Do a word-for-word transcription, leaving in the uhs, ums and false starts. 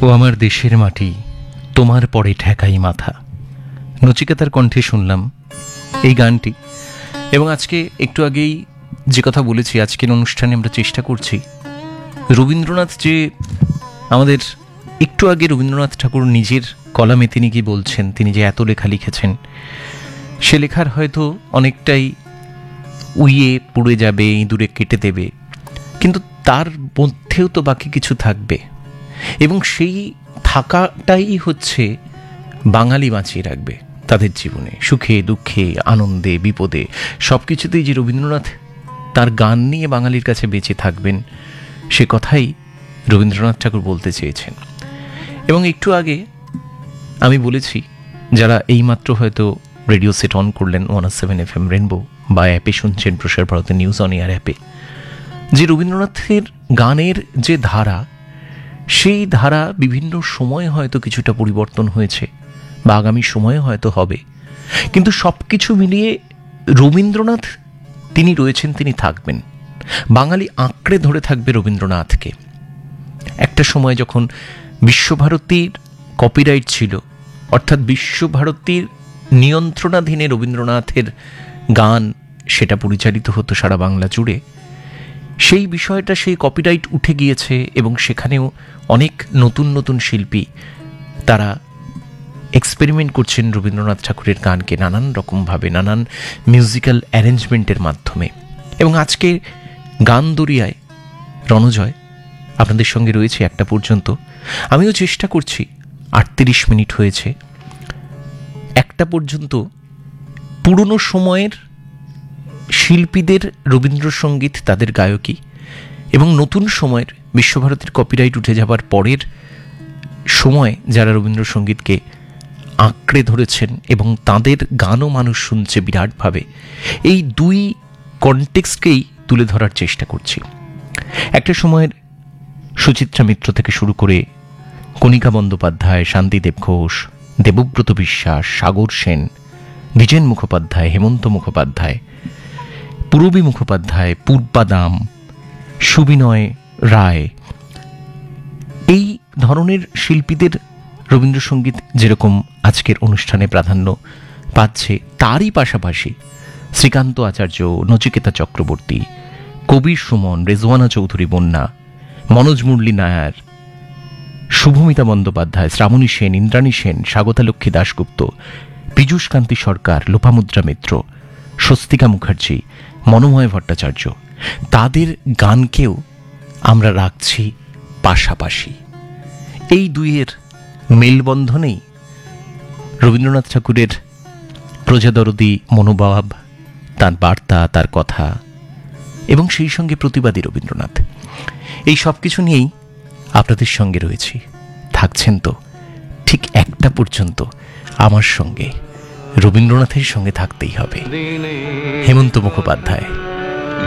ও আমার দেশের মাটি, তোমার পরে ঠেকাই মাথা। নচিকেতার কণ্ঠে শুনলাম এই গানটি। এবং আজকে একটু আগেই যে কথা বলেছি, আজকের অনুষ্ঠানে আমরা চেষ্টা করছি রবীন্দ্রনাথ যে আমাদের, একটু আগে রবীন্দ্রনাথ ঠাকুর নিজের কলামে তিনি কি বলছেন, তিনি যে এত লেখা লিখেছেন, সে লেখার হয়তো অনেকটাই উইয়ে পুড়ে যাবে, ইঁদুরে কেটে দেবে, কিন্তু তার মধ্যেও তো বাকি কিছু থাকবে, এবং সেই থাকাটাই হচ্ছে বাঙালি বাঁচিয়ে রাখবে তাদের জীবনে, সুখে দুঃখে আনন্দে বিপদে সব কিছুতেই যে রবীন্দ্রনাথ তার গান নিয়ে বাঙালির কাছে বেঁচে থাকবেন, সে কথাই রবীন্দ্রনাথ ঠাকুর বলতে চেয়েছেন। এবং একটু আগে আমি বলেছি, যারা এইমাত্র হয়তো রেডিও সেট অন করলেন ওয়ান আর সেভেন এফ এম রেনবো বা অ্যাপে শুনছেন প্রসার ভারতের নিউজ অন এয়ার অ্যাপে, যে রবীন্দ্রনাথের গানের যে ধারা, সেই ধারা বিভিন্ন সময়ে হয়তো কিছুটা পরিবর্তন হয়েছে বা আগামী সময়ে হয়তো হবে, কিন্তু সব কিছু মিলিয়ে রবীন্দ্রনাথ তিনি রয়েছেন, তিনি থাকবেন। বাঙালি আঁকড়ে ধরে থাকবে রবীন্দ্রনাথকে। একটা সময় যখন বিশ্বভারতীর কপিরাইট ছিল, অর্থাৎ বিশ্বভারতীর নিয়ন্ত্রণাধীনে রবীন্দ্রনাথের গান সেটা পরিচালিত হতো সারা বাংলা জুড়ে, সেই বিষয়টা, সেই কপিরাইট উঠে গিয়েছে এবং সেখানেও অনেক নতুন নতুন শিল্পী তারা এক্সপেরিমেন্ট করছেন রবীন্দ্রনাথ ঠাকুরের গানকে নানান রকমভাবে, নানান মিউজিক্যাল অ্যারেঞ্জমেন্টের মাধ্যমে। এবং আজকে গান দরিয়ায় রণজয় আপনাদের সঙ্গে রয়েছে একটা পর্যন্ত। আমিও চেষ্টা করছি, আটত্রিশ মিনিট হয়েছে, একটা পর্যন্ত পুরনো সময়ের শিল্পীদের রবীন্দ্রসঙ্গীত, তাদের গায়কী, এবং নতুন সময়ের বিশ্বভারতীর কপিরাইট উঠে যাবার পরের সময় যারা রবীন্দ্রসঙ্গীতকে আঁকড়ে ধরেছেন এবং তাদের গানও মানুষ শুনছে বিরাটভাবে, এই দুই কনটেক্সটকেই তুলে ধরার চেষ্টা করছি। একটা সময়ের সুচিত্রা মিত্র থেকে শুরু করে কণিকা বন্দ্যোপাধ্যায়, শান্তিদেব ঘোষ, দেবব্রত বিশ্বাস, সাগর সেন, দ্বিজেন মুখোপাধ্যায়, হেমন্ত মুখোপাধ্যায়, পূরবী মুখোপাধ্যায়, পূর্বাদাম, সুবিনয় রায়, এই ধরনের শিল্পীদের রবীন্দ্রসঙ্গীত যেরকম আজকের অনুষ্ঠানে প্রাধান্য পাচ্ছে, তারই পাশাপাশি শ্রীকান্ত আচার্য, নচিকেতা চক্রবর্তী, কবির সুমন, রেজওয়ানা চৌধুরী বন্যা, মনোজ মুরলী নায়ার, শুভমিতা বন্দ্যোপাধ্যায়, শ্রাবণী সেন, ইন্দ্রাণী সেন, স্বাগতালক্ষ্মী দাশগুপ্ত, পীযূষ কান্তি সরকার, লোপামুদ্রা মিত্র, স্বস্তিকা মুখার্জি, মনোময় ভট্টাচার্য, তাদের গানকেও আমরা রাখছি পাশাপাশি। এই দুইয়ের মেলবন্ধনেই রবীন্দ্রনাথ ঠাকুরের প্রজাদরদী মনোভাব, তার বার্তা, তার কথা, এবং সেই সঙ্গে প্রতিবাদী রবীন্দ্রনাথ, এই সব কিছু নিয়েই আপনাদের সঙ্গে রয়েছি। থাকছেন তো ঠিক একটা পর্যন্ত আমার সঙ্গে, রবীন্দ্রনাথের সঙ্গে থাকতেই হবে। হেমন্ত মুখোপাধ্যায়।